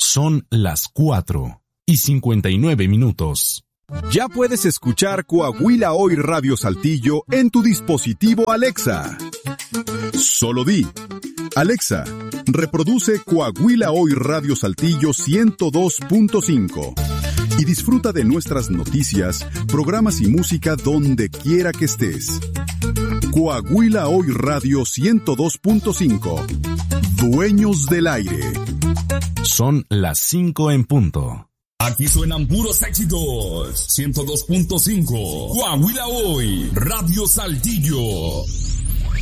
Son las 4:59. Ya puedes escuchar Coahuila Hoy Radio Saltillo en tu dispositivo Alexa. Solo di: Alexa, reproduce Coahuila Hoy Radio Saltillo 102.5 y disfruta de nuestras noticias, programas y música donde quiera que estés. Coahuila Hoy Radio 102.5. Dueños del aire. Son las 5:00. Aquí suenan puros éxitos. 102.5. Coahuila Hoy Radio Saltillo.